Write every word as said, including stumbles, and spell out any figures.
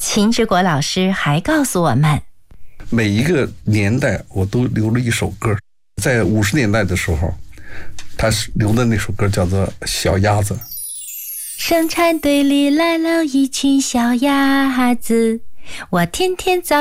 秦志国老师还告诉我们， 每一个年代我都留了一首歌。在五十年代的时候，他留的那首歌叫做《小鸭子》。 生产队里来了一群小鸭子，我天天早